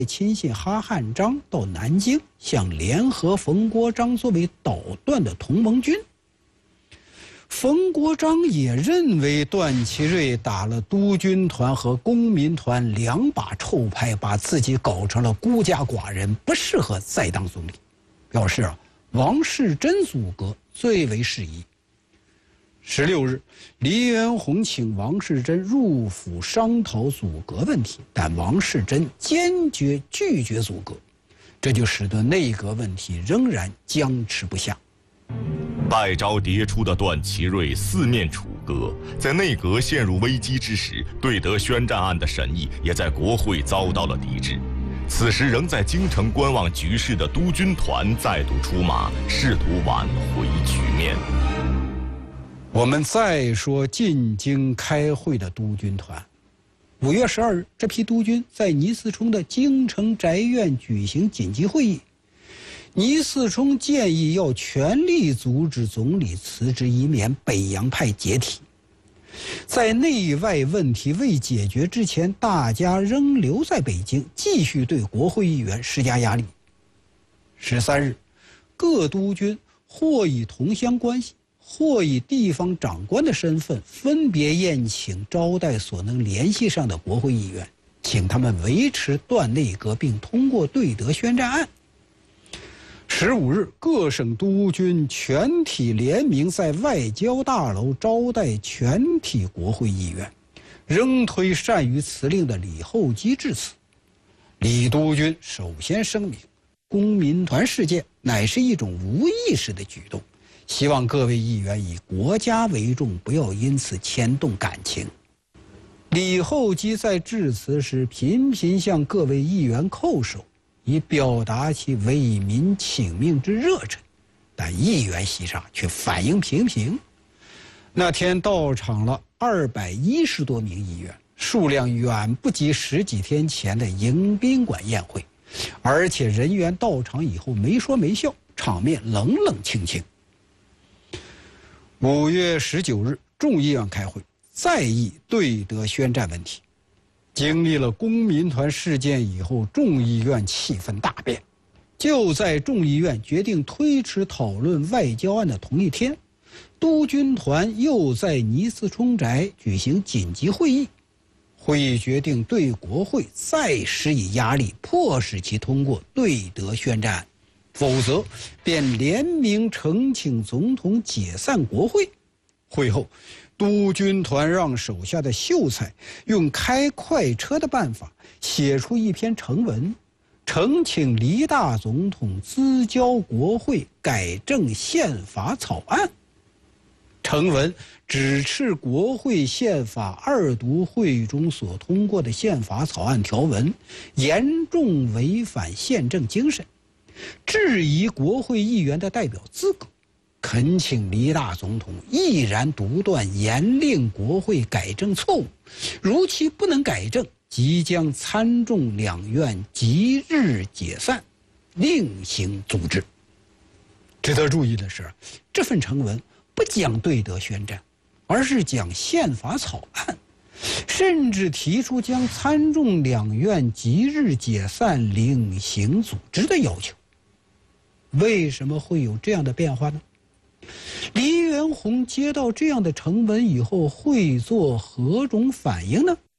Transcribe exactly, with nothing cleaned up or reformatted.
亲信哈汉章到南京，想联合冯国璋作为捣乱的同盟军。冯国璋也认为段祺瑞打了督军团和公民团两把臭牌，把自己搞成了孤家寡人，不适合再当总理，表示啊，王士祯组阁最为适宜。十六日，黎元洪请王士祯入府商讨组阁问题，但王士祯坚决拒绝组阁，这就使得内阁问题仍然僵持不下。 败招迭出的段祺瑞四面楚歌，在内阁陷入危机之时，对德宣战案的审议也在国会遭到了抵制。此时仍在京城观望局势的督军团再度出马，试图挽回局面。 我们再说进京开会的督军团。五月十二日，这批督军在倪嗣冲的京城宅院举行紧急会议。倪嗣冲建议要全力阻止总理辞职，以免北洋派解体。在内外问题未解决之前，大家仍留在北京，继续对国会议员施加压力。十三日，各督军或以同乡关系，或以地方长官的身份，分别宴请招待所能联系上的国会议员，请他们维持段内阁并通过对德宣战案。十五日，各省督军全体联名在外交大楼招待全体国会议员，仍推善于辞令的李厚基致辞。李督军首先声明，公民团事件乃是一种无意识的举动，希望各位议员以国家为重，不要因此牵动感情。李厚基在致辞时频频向各位议员叩首，以表达其为民请命之热忱，但议员席上却反应平平。那天到场了二百一十多名议员，数量远不及十几天前的迎宾馆宴会，而且人员到场以后没说没笑，场面冷冷清清。五月十九日，众议院开会，再议对德宣战问题。经历了公民团事件以后，众议院气氛大变。就在众议院决定推迟讨论外交案的同一天，督军团又在倪嗣冲宅举行紧急会议。会议决定对国会再施以压力，迫使其通过对德宣战案，否则便联名呈请总统解散国会。会后，督军团让手下的秀才用开快车的办法写出一篇呈文，呈请黎大总统咨交国会改正宪法草案。呈文指斥国会宪法二读会中所通过的宪法草案条文严重违反宪政精神，质疑国会议员的代表资格，恳请黎大总统毅然独断，严令国会改正错误，如其不能改正，即将参众两院即日解散，另行组织。值得注意的是，这份呈文不讲对德宣战，而是讲宪法草案，甚至提出将参众两院即日解散，另行组织的要求。为什么会有这样的变化呢？黎元洪接到这样的呈文以后，会作何种反应呢？